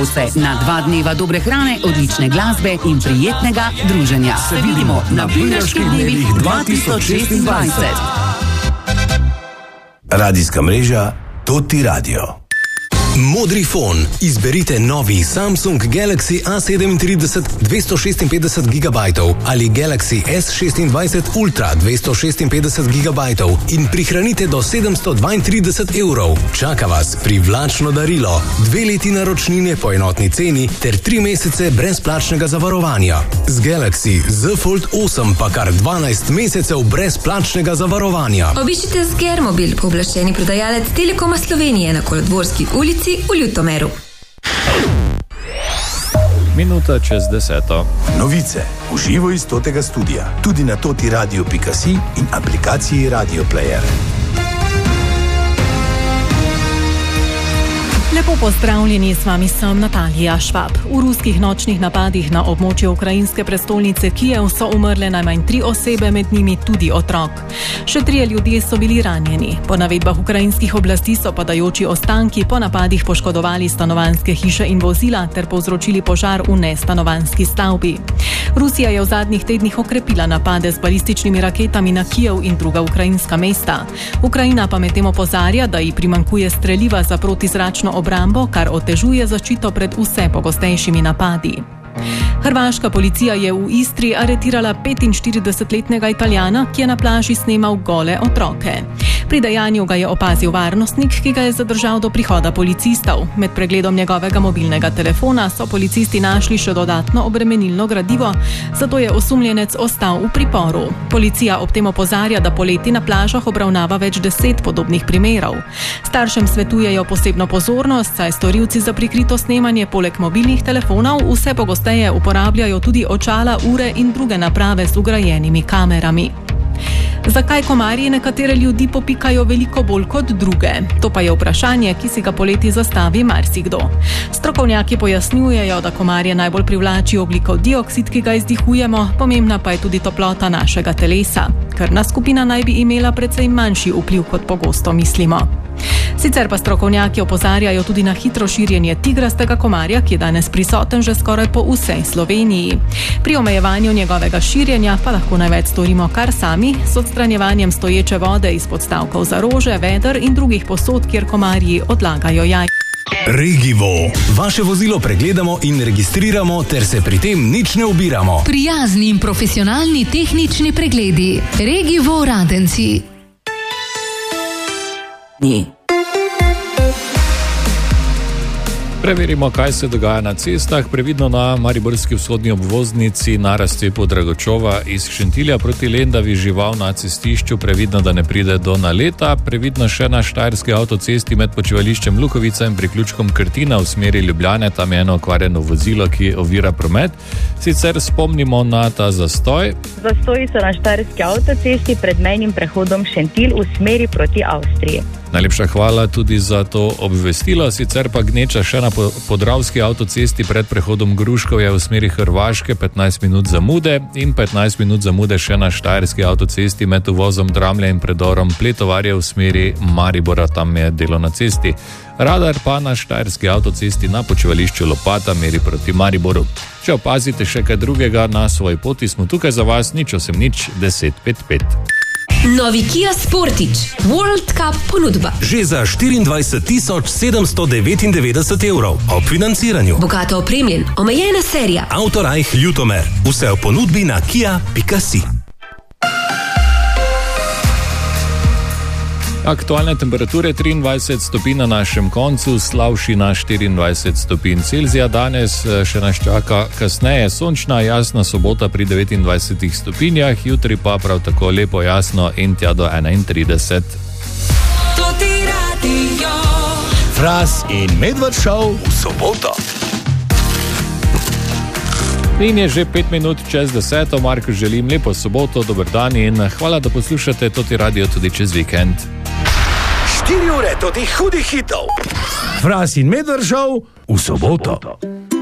vse na 2 dneva dobre hrane, odlične glasbe in prijetnega druženja. Se vidimo na Biljeških dnevih 2026. Radijska mreža Toti Radio. Modri fon. Izberite novi Samsung Galaxy A37 256 GB ali Galaxy S26 Ultra 256 GB in prihranite do 732 evrov. Čaka vas privlačno darilo, 2 leti naročnine po enotni ceni ter 3 mesece brezplačnega zavarovanja. Z Galaxy Z Fold 8 pa kar 12 mesecev brezplačnega zavarovanja. Obiščite Sgermobil, pooblaščeni prodajalec Telekoma Slovenije na Kolodvorski ulici v Ljutomeru. Minuta čez 10. Novice v živo iz Totega studia, tudi na totiradio.si in aplikaciji Radio Player. Lepo pozdravljeni, s vami sem Natalija Švab. V ruskih nočnih napadih na območje ukrajinske prestolnice Kijev so umrle najmanj 3 osebe, med njimi tudi otrok. Še 3 ljudje so bili ranjeni. Po navedbah ukrajinskih oblasti so padajoči ostanki po napadih poškodovali stanovanjske hiše in vozila ter povzročili požar v nestanovanjski stavbi. Rusija je v zadnjih tednih okrepila napade z balističnimi raketami na Kijev in druga ukrajinska mesta. Ukrajina pa medtem opozarja, da ji primanjkuje streliva za protizračno obrambo, kar otežuje zaščito pred vse pogostejšimi napadi. Hrvaška policija je v Istri aretirala 45-letnega Italijana, ki je na plaži snemal gole otroke. Pri dejanju ga je opazil varnostnik, ki ga je zadržal do prihoda policistov. Med pregledom njegovega mobilnega telefona so policisti našli še dodatno obremenilno gradivo, zato je osumljenec ostal v priporu. Policija ob tem opozarja, da poleti na plažah obravnava več 10 podobnih primerov. Staršem svetujejo posebno pozornost, saj storilci za prikrito snemanje poleg mobilnih telefonov vse pogosteje uporabljajo tudi očala, ure in druge naprave z vgrajenimi kamerami. Zakaj komarji nekatere ljudi popikajo veliko bolj kot druge? To pa je vprašanje, ki si ga poleti zastavi marsikdo. Strokovnjaki pojasnjujejo, da komarje najbolj privlači ogljikov dioksid, ki ga izdihujemo, pomembna pa je tudi toplota našega telesa. Krvna skupina naj bi imela precej manjši vpliv, kot pogosto mislimo. Sicer pa strokovnjaki opozarjajo tudi na hitro širjenje tigrastega komarja, ki je danes prisoten že skoraj po vsej Sloveniji. Pri omejevanju njegovega širjenja pa lahko največ storimo kar sami, s odstranjevanjem stoječe vode iz podstavkov za rože, veder in drugih posod, kjer komarji odlagajo jaj. Regivo. Vaše vozilo pregledamo in registriramo ter se pri tem nič ne ubiramo. Prijazni in profesionalni tehnični pregledi. Regivo Radenci. Preverimo, kaj se dogaja na cestah. Previdno na mariborski vzhodni obvoznici na razcepu Dragočova iz Šentilja proti Lendavi žival na cestišču. Previdno, da ne pride do naleta. Previdno še na štajerski avtocesti med počivališčem Lukovica in priključkom Krtina v smeri Ljubljane. Tam je eno okvarjeno vozilo, ki ovira promet. Sicer spomnimo na ta zastoj. Zastoji so na štajerski avtocesti pred mejnim prehodom Šentilj v smeri proti Avstriji. Najlepša hvala tudi za to obvestilo. Sicer pa gneča še na podravski avtocesti pred prehodom Gruškovje v smeri Hrvaške, 15 minut zamude in 15 minut zamude še na štajerski avtocesti med uvozom Dramlja in predorom Pletovarje v smeri Maribora, tam je delo na cesti. Radar pa na štajerski avtocesti na počivališču Lopata meri proti Mariboru. Če opazite še kaj drugega na svoji poti, smo tukaj za vas, 080 1055. Novi Kia Sportage World Cup ponudba. Že za 24 799 evrov. Ob financiranju. Bogato opremljen, omejena serija. Autorajh Ljutomer. Vse v ponudbi na kia.si. Aktualne temperature 23 stopinj na našem koncu, Slavšina 24 stopinj Celzija. Danes še nas čaka kasneje sončna, jasna sobota pri 29 stopinjah, jutri pa prav tako lepo jasno in tja do 31. Fras in Medved Show v soboto. In je že 5 minut čez 10. Marko, želim lepo soboto, dober dan in hvala, da poslušate Toti Radio tudi čez vikend. 4 ure totih hudih hitov. Fras in Medved Show v soboto.